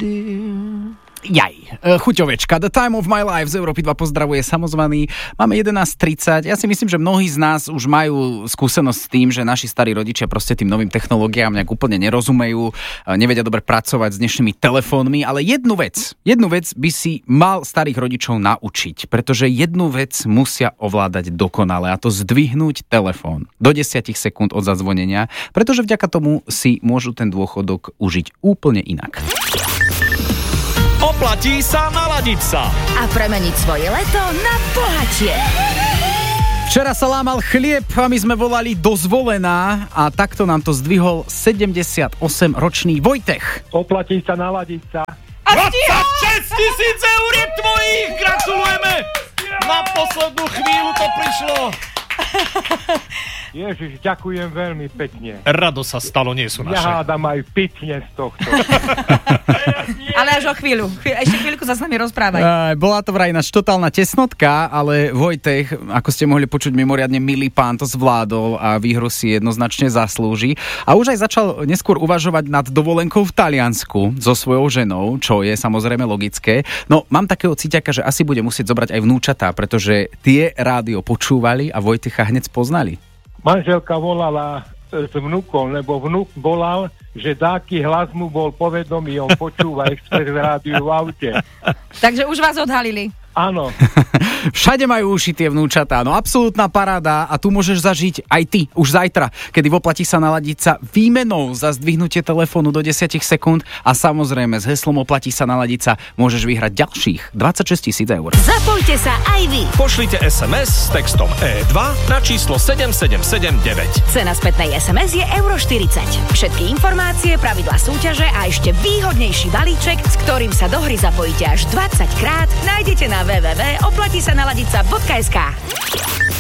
dear. Jaj, chuťovečka, The Time of My Life z Európy 2 pozdravuje samozvaný. Máme 11:30. Ja si myslím, že mnohí z nás už majú skúsenosť s tým, že naši starí rodičia proste tým novým technológiám nejak úplne nerozumejú, nevedia dobre pracovať s dnešnými telefónmi, ale jednu vec by si mal starých rodičov naučiť, pretože jednu vec musia ovládať dokonale, a to zdvihnúť telefón do 10 sekúnd od zazvonenia, pretože vďaka tomu si môžu ten dôchodok užiť úplne inak. Oplatí sa naladiť sa a premeniť svoje leto na bohatšie. Včera sa lámal chlieb a my sme volali do Zvolená a takto nám to zdvihol 78-ročný Vojtech. Oplatí sa naladiť sa. 26 000 eur je tvojich! Gratulujeme! Na poslednú chvíľu to prišlo. Ježiš, ďakujem veľmi pekne. Rado sa stalo, nie sú naše. Ja hádam aj pitne z tohto. Ale až o chvíľu. Ešte chvíľku sa s nami rozprávaj. Bola to vraj naš totálna tesnotka, ale Vojtech, ako ste mohli počuť, mimoriadne milý pán to zvládol a výhru si jednoznačne zaslúži. A už aj začal neskôr uvažovať nad dovolenkou v Taliansku so svojou ženou, čo je samozrejme logické. No, mám takého cíťaka, že asi bude musieť zobrať aj vnúčatá, pretože tie rádio počúvali a Vojtecha hneď spoznali. Manželka volala s vnukom, lebo vnuk volal, že dáky hlas mu bol povedomý, on počúva Express rádiu v aute. Takže už vás odhalili. Áno. Všade majú uši tie vnúčatá, no absolútna paráda a tu môžeš zažiť aj ty už zajtra, kedy v Oplatí sa naladiť sa výmenou za zdvihnutie telefónu do 10 sekúnd a samozrejme s heslom Oplatí sa naladiť sa môžeš vyhrať ďalších 26 000 eur. Zapojte sa aj vy. Pošlite SMS s textom E2 na číslo 7779. Cena spätnej SMS je €40. Všetky informácie, pravidlá súťaže a ešte výhodnejší balíček, s ktorým sa do hry zapojíte až 20 krát, nájdete na www.oplatisanaladica.sk.